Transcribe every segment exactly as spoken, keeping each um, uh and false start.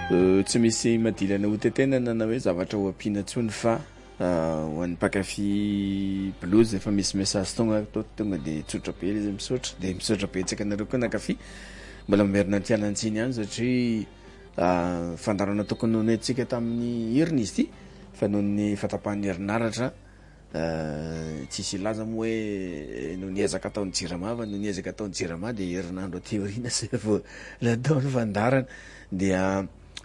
tsy misy madilana hotetenana na hoe zavatra ho ampiana ntsony fa ho an'ny mpakafy blues efa misy message tonga tonga de tsotra be izy misaotra de misaotra be tsaka anareo koa nakafy mbola mamerina tianantsiny ihany satria fandarana tokony nonetsika tamin'ny heriny izy ty fa noho ny fatapahan'ny herinaratra tsisy ilaza moa hoe no niezaka ataon'ny jirama fa no niezaka ataon'ny jirama de herinandro teoriana zay vao nataon'ny fandarana dia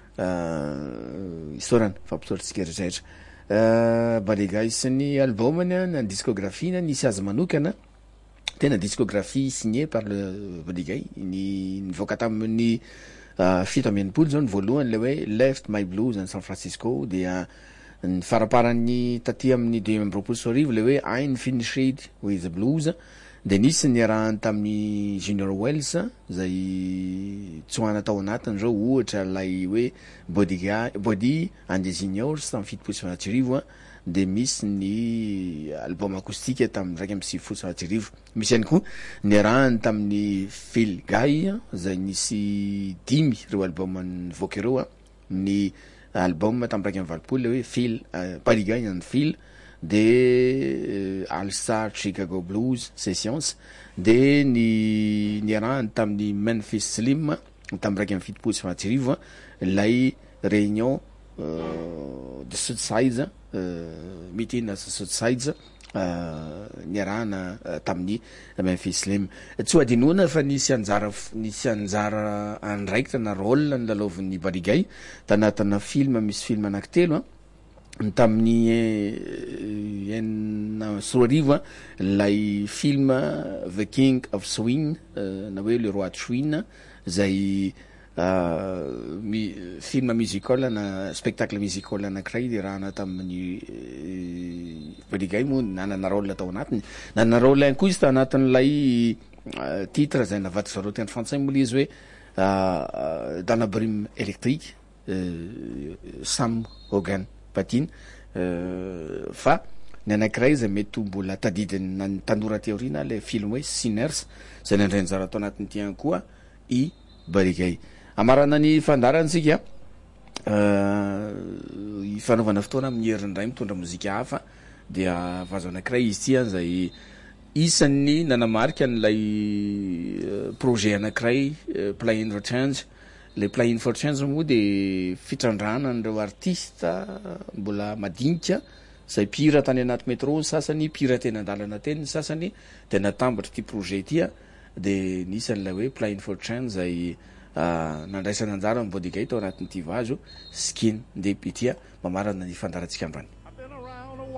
isorana fampisaotritsika rehetrarehetra Baliga isan'ny albumany na discographie na nisy azy manokana tena discographie signée par le Baliga ny nivoaka tamin'ny fito amby enimpolo zao ny voalohany le hoe Left My Blues in San Francisco dia ny faraparan'ny taty amin'ny dimy amby roapolo sy arivo le hoe I'm finished with the blues de nisy ny arahany tamin'ny Junior Wells zay tsoana tao anatiny zao ohatra lay hoe Bodiga Body and the Juniors tamin'ny fitopolo sy valontsirivo de misy ny album acoustique tamin'ny raiky amby sivifolo sy valontsirivo misy ihany koa ny arahany tamin'ny Phil Guy zay nisy dimy ireo album nivoaka ireo ny album tamin'ny raiky amby valopolo le hoe Phil Baliga and Phil de All Star Chicago Blues Sessions de ny ny arahany tamin'ny Memphis Slim tamin'ny raiky amby fitopolo sy valontsirivo lay réunion de Southside meeting na Southside ny arahana tamin'ny Memphis Slim tsy adinoana fa nisy anjara nisy anjara andraikitra na rôle ny lalaovan'ny Baliga tanatina film misy film anankitelo tamin'ny enina sy roa arivo lay film The King of Swing na hoe le roi de Swing zay film musical na spectacle musical anankiray de rahana tamin'ny Baliga moa nanana rôle tao anatiny nanana rôle ihany koa izy tao anatin'lay titre zay navaty zareo teny frantsay moa izy hoe dans la brume électrique Sam Hogan patine fa ny anankiray zay mety mbola tadidiny tanora teoriana le film hoe Sinners zay nandrenjara tao anatiny ty ihany koa i Baliga amarana ny fandarantsika ifanaovana fotoana amin'ny herin'iray mitondra mozika hafa dia vazo anankiray izy ty zay isan'ny nanamarika an'lay projet anankiray Playing for Change le Playing for Change moa de fitrandrana an'ireo artista mbola madinika zay pira tany anaty métro ny sasany pira tena andalana teny ny sasany de natambatra ty projet ty de nisy an'ilay hoe Playing for Change zay nandraisana anjara ny Baliga tao anatin'ity vazo skin de pitia mamarana ny fandarantsika androany